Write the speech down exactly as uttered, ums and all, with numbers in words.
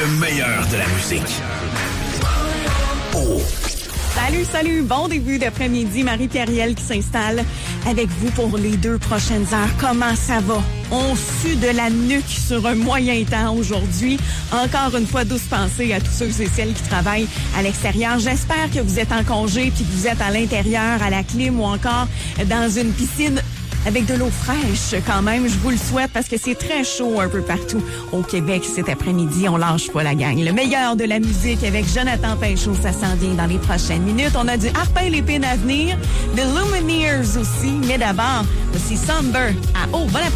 Le meilleur de la musique. Oh. Salut, salut. Bon début d'après-midi. Marie-Pierrielle qui s'installe avec vous pour les deux prochaines heures. Comment ça va? On sue de la nuque sur un moyen temps aujourd'hui. Encore une fois, douce pensée à tous ceux et celles qui travaillent à l'extérieur. J'espère que vous êtes en congé puis que vous êtes à l'intérieur, à la clim ou encore dans une piscine avec de l'eau fraîche quand même. Je vous le souhaite parce que c'est très chaud un peu partout au Québec cet après-midi. On lâche pas la gang. Le meilleur de la musique avec Jonathan Pinchot, ça s'en vient dans les prochaines minutes. On a du Harpin Lépine à venir, The Lumineers aussi. Mais d'abord, voici Somber à Oh, bon après-midi.